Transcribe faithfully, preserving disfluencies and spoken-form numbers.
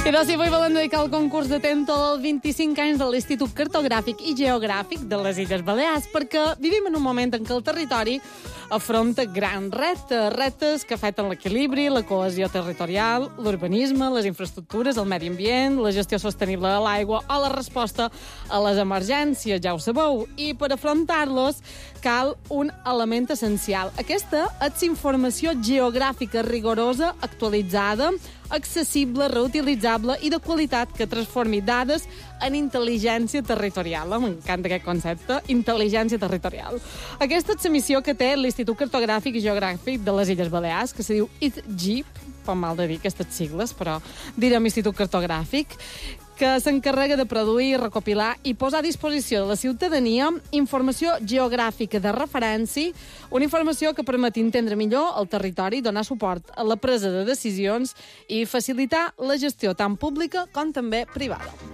I doncs si avui volem dedicar el concurs de Tento als vint-i-cinc anys de l'Institut Cartogràfic i Geogràfic de les Illes Balears, perquè vivim en un moment en què el territori afronta grans reptes, reptes que afecten l'equilibri, la cohesió territorial, l'urbanisme, les infraestructures, el medi ambient, la gestió sostenible de l'aigua o la resposta a les emergències, ja ho sabeu. I per afrontar-los cal un element essencial. Aquesta és informació geogràfica rigorosa, actualitzada, accessible, reutilitzable i de qualitat que transformi dades en intel·ligència territorial. M'encanta aquest concepte, intel·ligència territorial. Aquesta és la missió que té l'Institut Cartogràfic i Geogràfic de les Illes Balears, que se diu I T G I P, fa mal de dir aquestes sigles, però direm Institut Cartogràfic, que s'encarrega de produir, recopilar i posar a disposició de la ciutadania informació geogràfica de referència, una informació que permet entendre millor el territori, donar suport a la presa de decisions i facilitar la gestió tant pública com també privada.